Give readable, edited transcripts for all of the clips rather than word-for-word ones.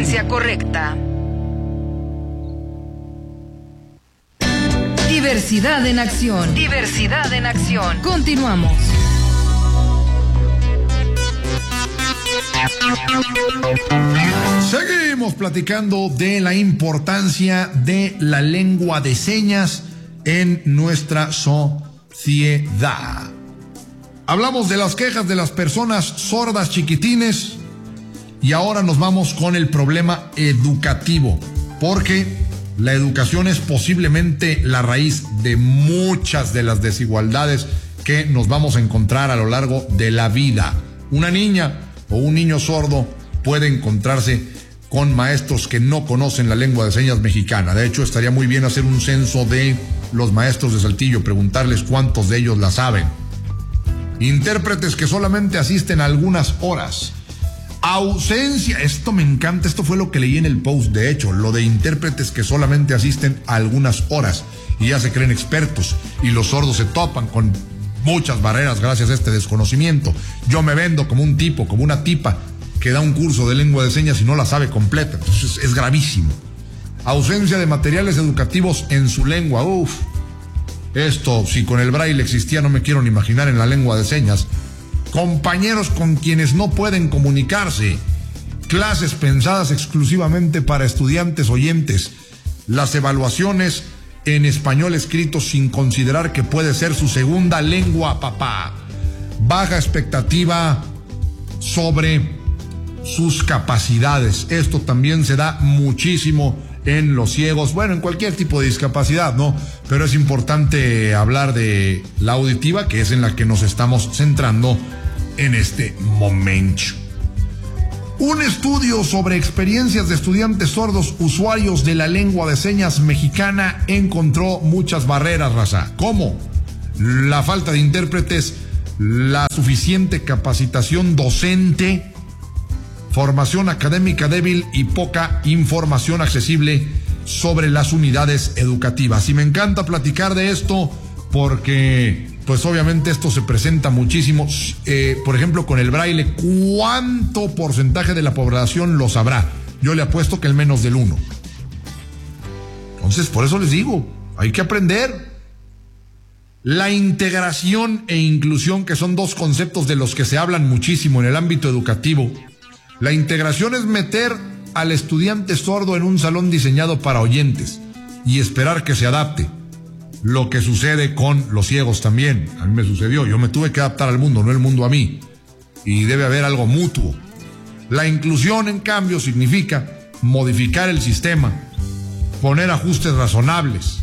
frecuencia correcta. Diversidad en acción. Diversidad en acción. Continuamos. Seguimos platicando de la importancia de la lengua de señas en nuestra sociedad. Hablamos de las quejas de las personas sordas chiquitines y ahora nos vamos con el problema educativo, porque la educación es posiblemente la raíz de muchas de las desigualdades que nos vamos a encontrar a lo largo de la vida. Una niña o un niño sordo puede encontrarse con maestros que no conocen la lengua de señas mexicana. De hecho, estaría muy bien hacer un censo de los maestros de Saltillo, preguntarles cuántos de ellos la saben. Intérpretes que solamente asisten a algunas horas. Ausencia, esto me encanta, esto fue lo que leí en el post, de hecho, lo de intérpretes que solamente asisten a algunas horas y ya se creen expertos y los sordos se topan con muchas barreras gracias a este desconocimiento. Yo me vendo como un tipo, como una tipa que da un curso de lengua de señas y no la sabe completa, entonces es gravísimo. Ausencia de materiales educativos en su lengua, esto si con el braille existía no me quiero ni imaginar en la lengua de señas. Compañeros con quienes no pueden comunicarse, clases pensadas exclusivamente para estudiantes oyentes, las evaluaciones en español escrito sin considerar que puede ser su segunda lengua, papá. Baja expectativa sobre sus capacidades. Esto también se da muchísimo en los ciegos, bueno, en cualquier tipo de discapacidad, ¿no? Pero es importante hablar de la auditiva, que es en la que nos estamos centrando en este momento. Un estudio sobre experiencias de estudiantes sordos usuarios de la lengua de señas mexicana encontró muchas barreras, raza. ¿Cómo? La falta de intérpretes, la suficiente capacitación docente, formación académica débil y poca información accesible sobre las unidades educativas. Y me encanta platicar de esto porque pues obviamente esto se presenta muchísimo, por ejemplo con el braille. ¿Cuánto porcentaje de la población lo sabrá? Yo le apuesto que el menos del 1%. Entonces por eso les digo, hay que aprender. La integración e inclusión, que son dos conceptos de los que se hablan muchísimo en el ámbito educativo. La integración es meter al estudiante sordo en un salón diseñado para oyentes y esperar que se adapte. Lo que sucede con los ciegos también. A mí me sucedió. Yo me tuve que adaptar al mundo, no el mundo a mí. Y debe haber algo mutuo. La inclusión, en cambio, significa modificar el sistema, poner ajustes razonables.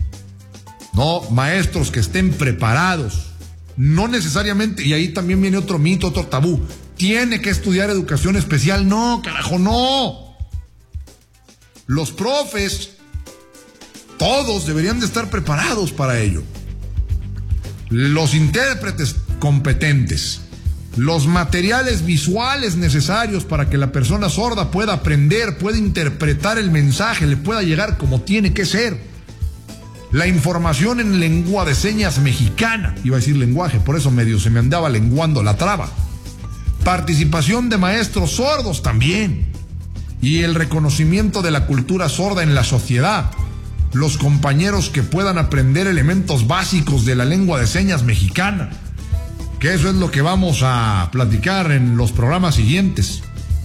No, maestros que estén preparados. No necesariamente, y ahí también viene otro mito, otro tabú. Tiene que estudiar educación especial. No, carajo, no. Los profes, todos deberían de estar preparados para ello. Los intérpretes competentes, los materiales visuales necesarios para que la persona sorda pueda aprender, pueda interpretar el mensaje, le pueda llegar como tiene que ser. La información en lengua de señas mexicana, iba a decir lenguaje, por eso medio se me andaba lenguando la traba. Participación de maestros sordos también. Y el reconocimiento de la cultura sorda en la sociedad. Los compañeros que puedan aprender elementos básicos de la lengua de señas mexicana. Que eso es lo que vamos a platicar en los programas siguientes.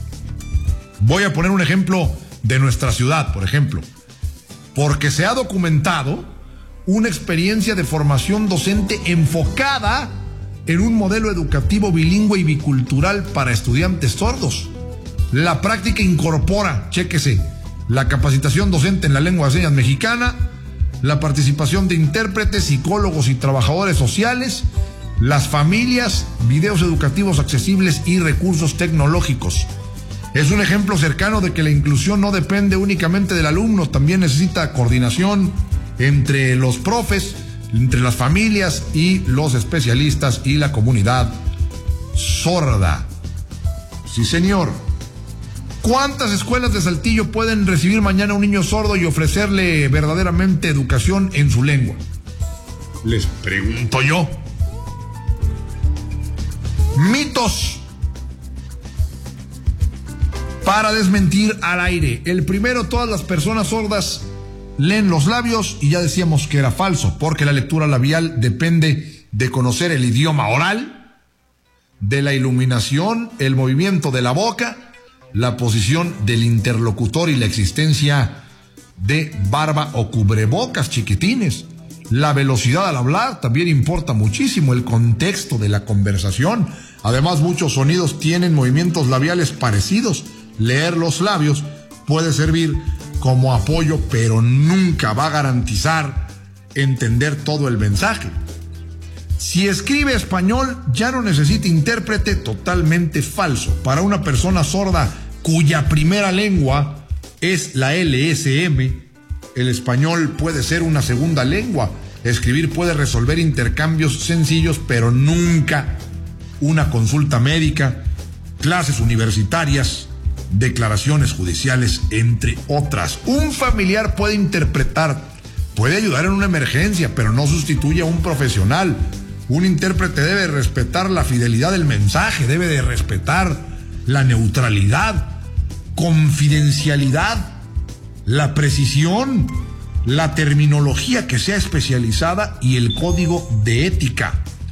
Voy a poner un ejemplo de nuestra ciudad, por ejemplo. Porque se ha documentado una experiencia de formación docente enfocada en un modelo educativo bilingüe y bicultural para estudiantes sordos. La práctica incorpora, chéquese, la capacitación docente en la lengua de señas mexicana, la participación de intérpretes, psicólogos y trabajadores sociales, las familias, videos educativos accesibles y recursos tecnológicos. Es un ejemplo cercano de que la inclusión no depende únicamente del alumno, también necesita coordinación entre los profes, entre las familias y los especialistas y la comunidad sorda. Sí, señor. ¿Cuántas escuelas de Saltillo pueden recibir mañana a un niño sordo y ofrecerle verdaderamente educación en su lengua? Les pregunto yo. Mitos. para desmentir al aire. El primero, todas las personas sordas leen los labios, y ya decíamos que era falso, porque la lectura labial depende de conocer el idioma oral, de la iluminación, el movimiento de la boca, la posición del interlocutor y la existencia de barba o cubrebocas, chiquitines. La velocidad al hablar también importa muchísimo, el contexto de la conversación. Además, muchos sonidos tienen movimientos labiales parecidos. Leer los labios puede servir como apoyo, pero nunca va a garantizar entender todo el mensaje. Si escribe español, ya no necesita intérprete, totalmente falso. Para una persona sorda cuya primera lengua es la LSM, el español puede ser una segunda lengua. Escribir puede resolver intercambios sencillos, pero nunca una consulta médica, clases universitarias, declaraciones judiciales, entre otras. Un familiar puede interpretar, puede ayudar en una emergencia, pero no sustituye a un profesional. Un intérprete debe respetar la fidelidad del mensaje, debe de respetar la neutralidad, confidencialidad, la precisión, la terminología que sea especializada y el código de ética.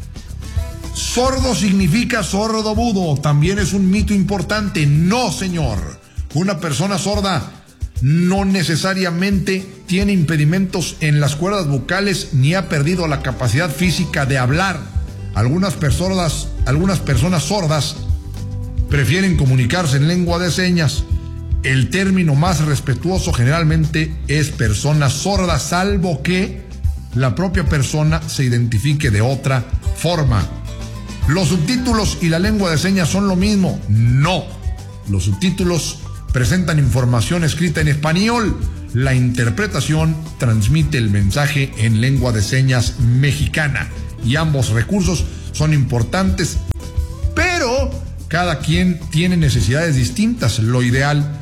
Sordo significa sordomudo, también es un mito importante. No, señor. Una persona sorda no necesariamente tiene impedimentos en las cuerdas vocales ni ha perdido la capacidad física de hablar. Algunas personas sordas prefieren comunicarse en lengua de señas. El término más respetuoso generalmente es persona sorda, salvo que la propia persona se identifique de otra forma. ¿Los subtítulos y la lengua de señas son lo mismo? No. Los subtítulos presentan información escrita en español. La interpretación transmite el mensaje en lengua de señas mexicana. Y ambos recursos son importantes, pero cada quien tiene necesidades distintas. Lo ideal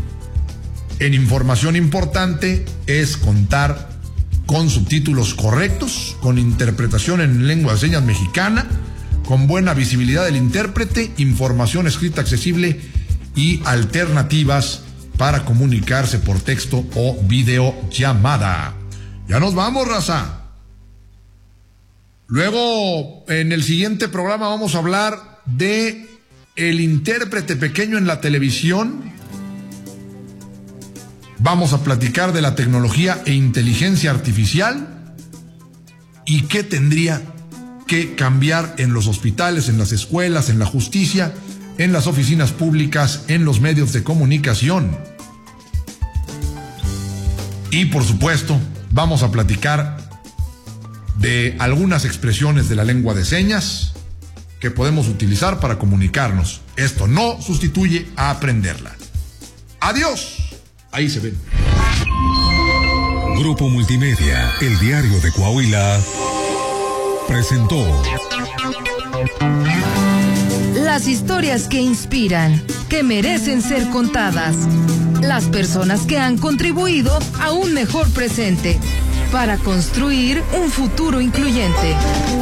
en información importante es contar con subtítulos correctos, con interpretación en lengua de señas mexicana, con buena visibilidad del intérprete, información escrita accesible y alternativas para comunicarse por texto o videollamada. Ya nos vamos, raza. Luego, en el siguiente programa vamos a hablar de el intérprete pequeño en la televisión. Vamos a platicar de la tecnología e inteligencia artificial y qué tendría que cambiar en los hospitales, en las escuelas, en la justicia, en las oficinas públicas, en los medios de comunicación. Y por supuesto, vamos a platicar de algunas expresiones de la lengua de señas que podemos utilizar para comunicarnos. Esto no sustituye a aprenderla. ¡Adiós! Ahí se ven. Grupo Multimedia, el diario de Coahuila, presentó las historias que inspiran, que merecen ser contadas. Las personas que han contribuido a un mejor presente para construir un futuro incluyente.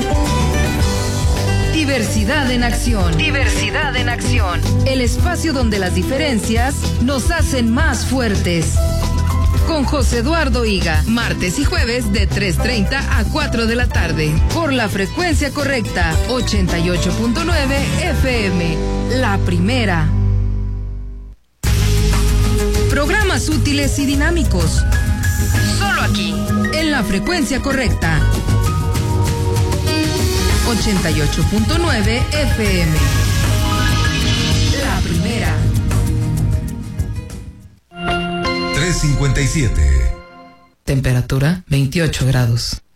Diversidad en acción. Diversidad en acción. El espacio donde las diferencias nos hacen más fuertes. Con José Eduardo Higa, martes y jueves de 3:30 a 4 de la tarde. Por la frecuencia correcta, 88.9 FM. La primera. Programas útiles y dinámicos. Solo aquí, en la frecuencia correcta. 88.9 FM. La primera. 3:57. Temperatura 28 grados.